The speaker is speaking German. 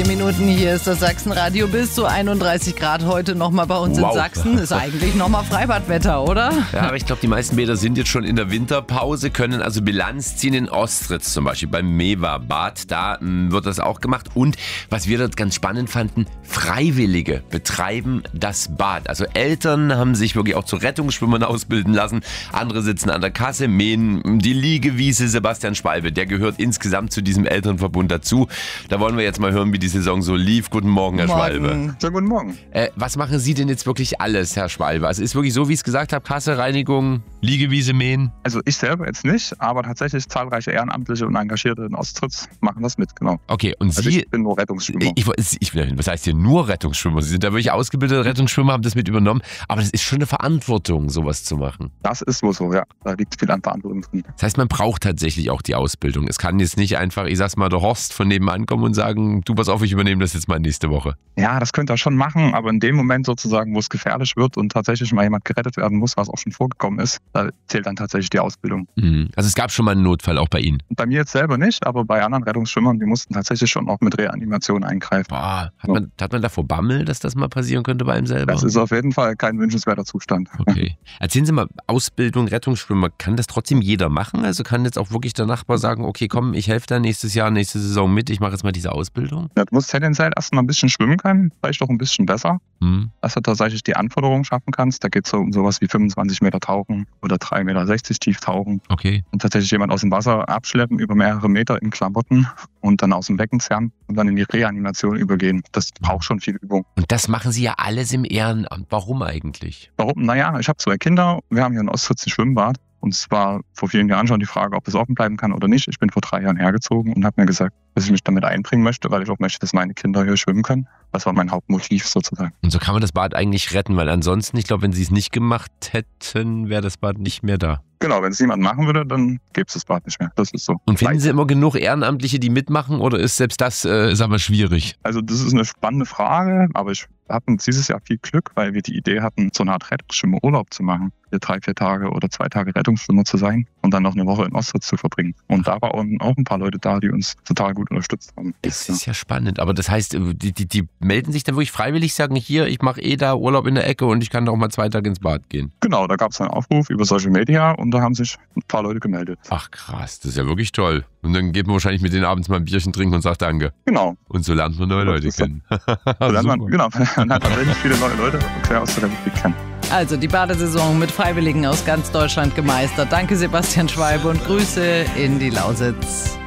Minuten. Hier ist das Sachsenradio. Bis zu 31 Grad heute nochmal bei uns in Sachsen. Ist eigentlich nochmal Freibadwetter, oder? Ja, aber ich glaube, die meisten Bäder sind jetzt schon in der Winterpause, können also Bilanz ziehen. In Ostritz zum Beispiel, beim Mewa-Bad, da wird das auch gemacht. Und was wir dort ganz spannend fanden, Freiwillige betreiben das Bad. Also Eltern haben sich wirklich auch zu Rettungsschwimmern ausbilden lassen. Andere sitzen an der Kasse, mähen die Liegewiese. Sebastian Schwalbe, der gehört insgesamt zu diesem Elternverbund dazu. Da wollen wir jetzt mal hören, wie die Saison so lief. Guten Morgen, Herr Schwalbe. Schönen guten Morgen. Was machen Sie denn jetzt wirklich alles, Herr Schwalbe? Also ist wirklich so, wie ich es gesagt habe, Kasse, Reinigung, Liegewiese mähen? Also ich selber jetzt nicht, aber tatsächlich zahlreiche Ehrenamtliche und Engagierte in Ostritz machen das mit, genau. Okay, und Also Sie... ich bin nur Rettungsschwimmer. Was heißt hier nur Rettungsschwimmer? Sie sind da wirklich ausgebildete Rettungsschwimmer, haben das mit übernommen. Aber das ist schon eine Verantwortung, sowas zu machen. Das ist wohl so, ja. Da liegt viel an Verantwortung drin. Das heißt, man braucht tatsächlich auch die Ausbildung. Es kann jetzt nicht einfach, ich sag's mal, der Horst von nebenan kommen und sagen, du pass auf, ich übernehme das jetzt mal nächste Woche. Ja, das könnte er schon machen, aber in dem Moment sozusagen, wo es gefährlich wird und tatsächlich mal jemand gerettet werden muss, was auch schon vorgekommen ist, da zählt dann tatsächlich die Ausbildung. Also es gab schon mal einen Notfall auch bei Ihnen? Bei mir jetzt selber nicht, aber bei anderen Rettungsschwimmern, die mussten tatsächlich schon auch mit Reanimation eingreifen. Boah, hat man davor Bammel, dass das mal passieren könnte bei einem selber? Das ist auf jeden Fall kein wünschenswerter Zustand. Okay. Erzählen Sie mal, Ausbildung, Rettungsschwimmer, kann das trotzdem jeder machen? Also kann jetzt auch wirklich der Nachbar sagen, okay, komm, ich helfe da nächstes Jahr, nächste Saison mit, ich mache jetzt mal diese Ausbildung? Ja, du musst tendenziell erstmal ein bisschen schwimmen können, vielleicht auch ein bisschen besser, dass du tatsächlich die Anforderungen schaffen kannst. Da geht es so um sowas wie 25 Meter tauchen oder 3,60 Meter tief tauchen. Okay. Und tatsächlich jemand aus dem Wasser abschleppen über mehrere Meter in Klamotten und dann aus dem Becken zerren und dann in die Reanimation übergehen. Das braucht schon viel Übung. Und das machen Sie ja alles im Ehrenamt. Warum eigentlich? Warum? Naja, ich habe 2 Kinder. Wir haben hier in Ostritz ein Schwimmbad. Und es war vor vielen Jahren schon die Frage, ob es offen bleiben kann oder nicht. Ich bin vor 3 Jahren hergezogen und habe mir gesagt, dass ich mich damit einbringen möchte, weil ich auch möchte, dass meine Kinder hier schwimmen können. Das war mein Hauptmotiv sozusagen. Und so kann man das Bad eigentlich retten, weil ansonsten, ich glaube, wenn Sie es nicht gemacht hätten, wäre das Bad nicht mehr da. Genau, wenn es niemand machen würde, dann gäbe es das Bad nicht mehr. Das ist so. Und finden Sie immer genug Ehrenamtliche, die mitmachen, oder ist selbst das, sagen wir, schwierig? Also das ist eine spannende Frage, aber ich hatten dieses Jahr viel Glück, weil wir die Idee hatten, so eine Art Rettungsschwimmerurlaub zu machen. 3-4 Tage oder 2 Tage Rettungsschwimmer zu sein und dann noch eine Woche in Ostritz zu verbringen. Und da waren auch ein paar Leute da, die uns total gut unterstützt haben. Das ist ja spannend. Aber das heißt, die melden sich dann wirklich freiwillig, sagen, hier, ich mache da Urlaub in der Ecke und ich kann doch mal 2 Tage ins Bad gehen. Genau, da gab es einen Aufruf über Social Media und da haben sich ein paar Leute gemeldet. Ach krass, das ist ja wirklich toll. Und dann geht man wahrscheinlich mit denen abends mal ein Bierchen trinken und sagt Danke. Genau. Und so lernt man neue Leute kennen. Man lernt tatsächlich viele neue Leute quer aus der Republik kennen. Also die Badesaison mit Freiwilligen aus ganz Deutschland gemeistert. Danke Sebastian Schwalbe und Grüße in die Lausitz.